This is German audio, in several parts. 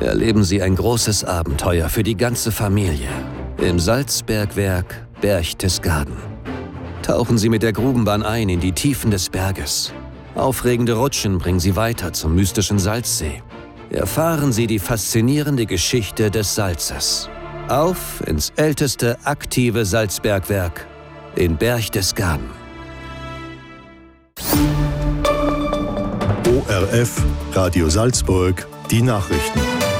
Erleben Sie ein großes Abenteuer für die ganze Familie im Salzbergwerk Berchtesgaden. Tauchen Sie mit der Grubenbahn ein in die Tiefen des Berges. Aufregende Rutschen bringen Sie weiter zum mystischen Salzsee. Erfahren Sie die faszinierende Geschichte des Salzes. Auf ins älteste aktive Salzbergwerk in Berchtesgaden. ORF, Radio Salzburg, die Nachrichten.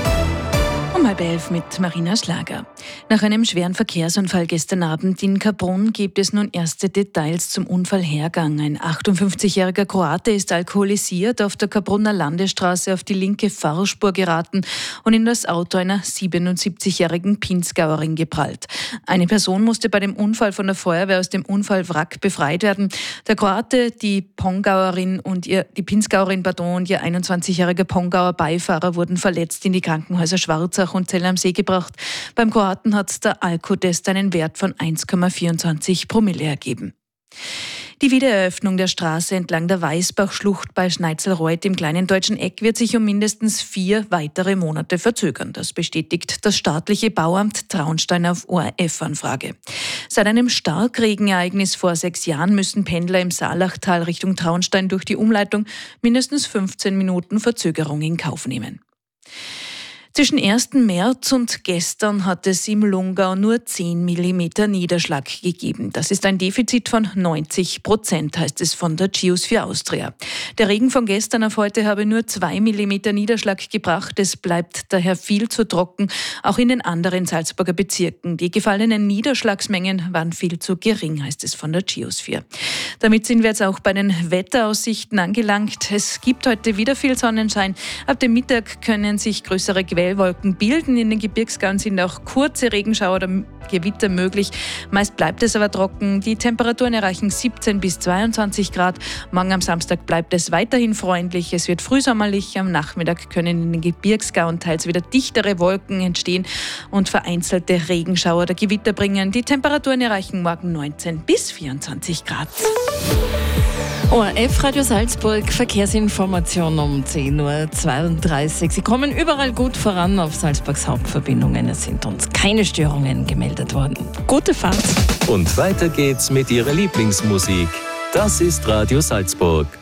Um 10:30 mit Marina Schlager. Nach einem schweren Verkehrsunfall gestern Abend in Kaprun gibt es nun erste Details zum Unfallhergang. Ein 58-jähriger Kroate ist alkoholisiert auf der Kaprunner Landesstraße auf die linke Fahrspur geraten und in das Auto einer 77-jährigen Pinzgauerin geprallt. Eine Person musste bei dem Unfall von der Feuerwehr aus dem Unfallwrack befreit werden. Der Kroate, die Pinzgauerin und ihr 21-jähriger Pongauer Beifahrer wurden verletzt in die Krankenhäuser Schwarzach und Zell am See gebracht. Beim Kroaten hat der Alkotest einen Wert von 1,24 Promille ergeben. Die Wiedereröffnung der Straße entlang der Weißbachschlucht bei Schneitzelreuth im kleinen deutschen Eck wird sich um mindestens 4 weitere Monate verzögern. Das bestätigt das staatliche Bauamt Traunstein auf ORF-Anfrage. Seit einem Starkregenereignis vor 6 Jahren müssen Pendler im Saalachtal Richtung Traunstein durch die Umleitung mindestens 15 Minuten Verzögerung in Kauf nehmen. Zwischen 1. März und gestern hat es im Lungau nur 10 mm Niederschlag gegeben. Das ist ein Defizit von 90%, heißt es von der Geosphere Austria. Der Regen von gestern auf heute habe nur 2 mm Niederschlag gebracht. Es bleibt daher viel zu trocken, auch in den anderen Salzburger Bezirken. Die gefallenen Niederschlagsmengen waren viel zu gering, heißt es von der Geosphere. Damit sind wir jetzt auch bei den Wetteraussichten angelangt. Es gibt heute wieder viel Sonnenschein. Ab dem Mittag können sich größere Quellwolken bilden. In den Gebirgsgauen sind auch kurze Regenschauer oder Gewitter möglich. Meist bleibt es aber trocken. Die Temperaturen erreichen 17 bis 22 Grad. Morgen am Samstag bleibt es weiterhin freundlich. Es wird frühsommerlich. Am Nachmittag können in den Gebirgsgauen teils wieder dichtere Wolken entstehen und vereinzelte Regenschauer oder Gewitter bringen. Die Temperaturen erreichen morgen 19 bis 24 Grad. ORF Radio Salzburg, Verkehrsinformation um 10:32 Uhr. Sie kommen überall gut voran auf Salzburgs Hauptverbindungen. Es sind uns keine Störungen gemeldet worden. Gute Fahrt. Und weiter geht's mit Ihrer Lieblingsmusik. Das ist Radio Salzburg.